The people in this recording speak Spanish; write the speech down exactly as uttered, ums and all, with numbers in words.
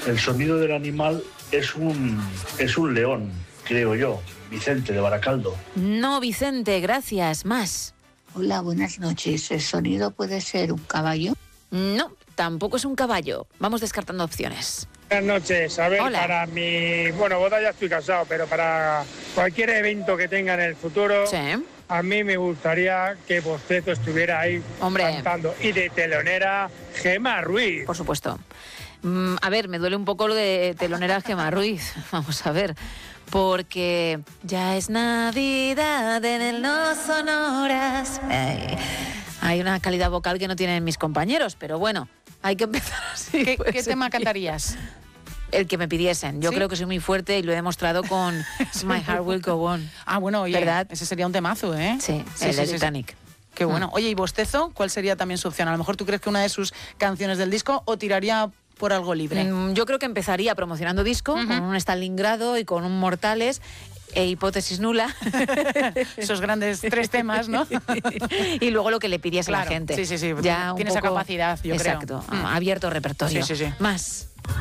El sonido del animal es un, es un león, creo yo. Vicente, de Baracaldo. No, Vicente, gracias. Más. Hola, buenas noches. ¿El sonido puede ser un caballo? No, tampoco es un caballo. Vamos descartando opciones. Buenas noches. A ver, Hola. para mi... Bueno, boda ya estoy casado, pero para cualquier evento que tenga en el futuro, Sí. a mí me gustaría que Bostezo estuviera ahí Hombre. cantando. Y de telonera, Gemma Ruiz. Por supuesto. Mm, a ver, me duele un poco lo de telonera Gemma Ruiz. Vamos a ver. Porque ya es Navidad en el No Sonoras. Ay, hay una calidad vocal que no tienen mis compañeros, pero bueno, hay que empezar así. ¿Qué, pues, qué tema cantarías? El que me pidiesen. Yo ¿Sí? creo que soy muy fuerte y lo he demostrado con My Heart Will Go On. Ah, bueno, oye, ¿Verdad? ese sería un temazo, ¿eh? Sí, Sí, el sí, de sí, sí. Titanic. Qué bueno. Oye, ¿y Bostezo? ¿Cuál sería también su opción? A lo mejor tú crees que una de sus canciones del disco o tiraría por algo libre. Mm, Yo creo que empezaría promocionando disco, Ujú. con un Stalingrado y con un Mortales e Hipótesis Nula. Esos grandes tres temas, ¿no? Y luego lo que le pidiese Claro, la gente. sí, sí, sí. Ya un Tiene esa poco- capacidad, yo creo. Exacto, Mm. abierto repertorio. Sí, sí, sí. Más.